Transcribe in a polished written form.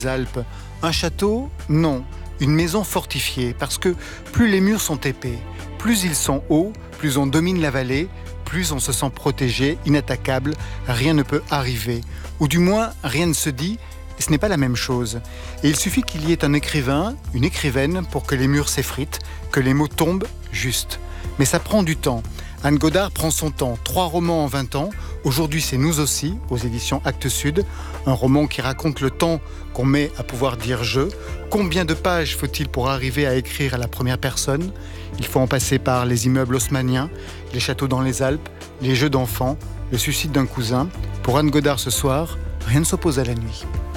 Alpes. Un château? Non. Une maison fortifiée, parce que plus les murs sont épais, plus ils sont hauts, plus on domine la vallée, plus on se sent protégé, inattaquable, rien ne peut arriver. Ou du moins, rien ne se dit, et ce n'est pas la même chose. Et il suffit qu'il y ait un écrivain, une écrivaine, pour que les murs s'effritent, que les mots tombent juste. Mais ça prend du temps. Anne Godard prend son temps, 3 romans en 20 ans. Aujourd'hui, c'est Nous aussi, aux éditions Actes Sud. Un roman qui raconte le temps qu'on met à pouvoir dire « je ». Combien de pages faut-il pour arriver à écrire à la première personne ? Il faut en passer par les immeubles haussmanniens, les châteaux dans les Alpes, les jeux d'enfants, le suicide d'un cousin. Pour Anne Godard ce soir, rien ne s'oppose à la nuit.